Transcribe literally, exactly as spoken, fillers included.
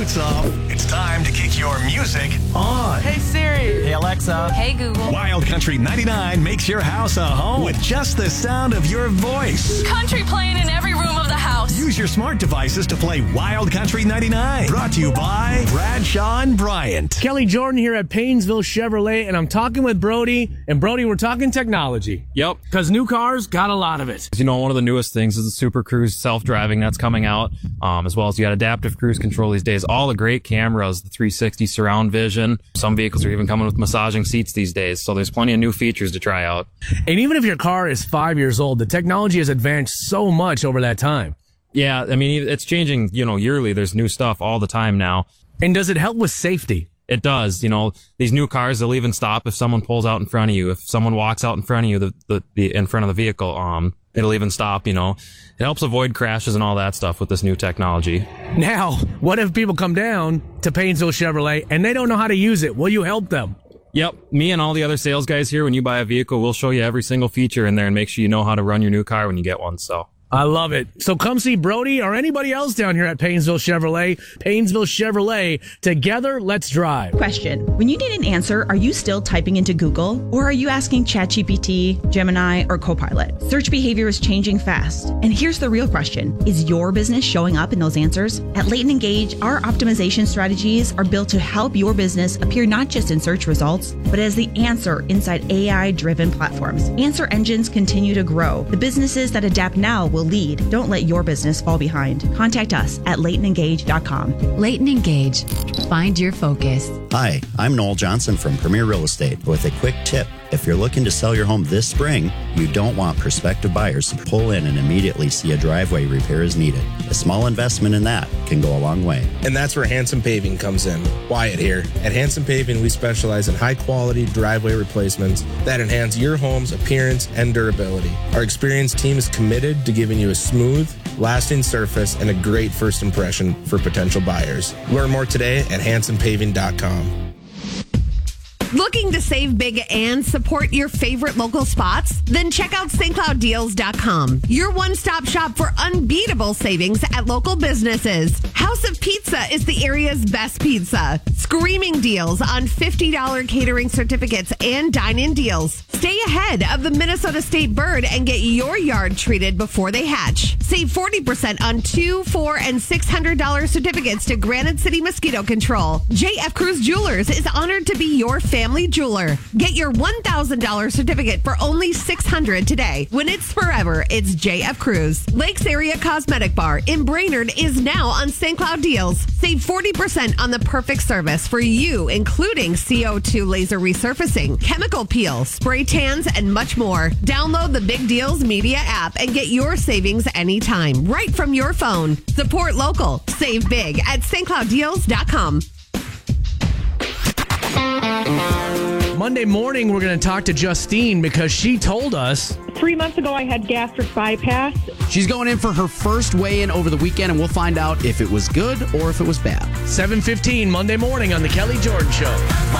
lights off, it's time to kick your music on. Hey Siri. Hey Alexa. Hey Google. Wild Country ninety-nine makes your house a home with just the sound of your voice. Country playing in every room of the house. Use your smart devices to play Wild Country ninety-nine. Brought to you by Bradshaw and Bryant. Kelly Jordan here at Paynesville Chevrolet, and I'm talking with Brody. And Brody, we're talking technology. Yep. Because new cars got a lot of it. You know, one of the newest things is the Super Cruise self-driving that's coming out, um, as well as you got adaptive cruise control these days. All the great cameras, the three sixty surround vision. Some vehicles are even coming with massaging seats these days, so there's plenty of new features to try out. And even if your car is five years old, the technology has advanced so much over that time. Yeah, I mean, it's changing, you know, yearly. There's new stuff all the time now. And does it help with safety? It does. You know, these new cars, they'll even stop if someone pulls out in front of you. If someone walks out in front of you, the, the, the in front of the vehicle, um, it'll even stop, you know. It helps avoid crashes and all that stuff with this new technology. Now, what if people come down to Paynesville Chevrolet and they don't know how to use it? Will you help them? Yep. Me and all the other sales guys here, when you buy a vehicle, we'll show you every single feature in there and make sure you know how to run your new car when you get one, so. I love it. So come see Brody or anybody else down here at Paynesville Chevrolet. Paynesville Chevrolet. Together, let's drive. Question. When you need an answer, are you still typing into Google? Or are you asking ChatGPT, Gemini, or Copilot? Search behavior is changing fast. And here's the real question. Is your business showing up in those answers? At Leighton Engage, our optimization strategies are built to help your business appear not just in search results, but as the answer inside A I-driven platforms. Answer engines continue to grow. The businesses that adapt now will lead. Don't let your business fall behind. Contact us at leighton engage dot com. Leighton Engage. Find your focus. Hi, I'm Noel Johnson from Premier Real Estate with a quick tip. If you're looking to sell your home this spring, you don't want prospective buyers to pull in and immediately see a driveway repair is needed. A small investment in that can go a long way. And that's where Hanson Paving comes in. Wyatt here. At Hanson Paving, we specialize in high-quality driveway replacements that enhance your home's appearance and durability. Our experienced team is committed to giving you a smooth, lasting surface and a great first impression for potential buyers. Learn more today at hanson paving dot com. Looking to save big and support your favorite local spots? Then check out St Cloud Deals dot com, your one-stop shop for unbeatable savings at local businesses. House of Pizza is the area's best pizza. Screaming deals on fifty dollars catering certificates and dine-in deals. Stay ahead of the Minnesota State bird and get your yard treated before they hatch. Save forty percent on two, four, and six hundred dollars certificates to Granite City Mosquito Control. J F Cruz Jewelers is honored to be your family jeweler. Get your one thousand dollars certificate for only six hundred dollars today. When it's forever, it's J F Cruz. Lakes Area Cosmetic Bar in Brainerd is now on Saint Cloud Deals. Save forty percent on the perfect service for you, including C O two laser resurfacing, chemical peel, spray tans, and much more. Download the Big Deals Media app and get your savings anytime, right from your phone. Support local. Save big at St Cloud Deals dot com. Monday morning, we're going to talk to Justine because she told us. Three months ago, I had gastric bypass. She's going in for her first weigh-in over the weekend, and we'll find out if it was good or if it was bad. seven fifteen Monday morning on The Kelly Jordan Show.